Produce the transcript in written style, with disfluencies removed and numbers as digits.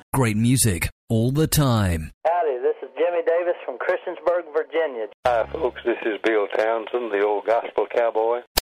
Great music all the time. Howdy, this is Jimmy Davis from Christiansburg, Virginia. Hi, folks. This is Bill Townsend, the old gospel cowboy.